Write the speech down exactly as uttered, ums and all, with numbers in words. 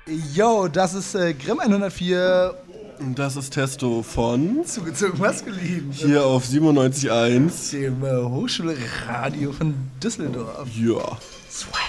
Yo, das ist äh, Grimm hundertvier. Und das ist Testo von Zugezogen maskulin. Hier auf siebenundneunzig Komma eins. Dem äh, Hochschulradio von Düsseldorf. Ja. Swag.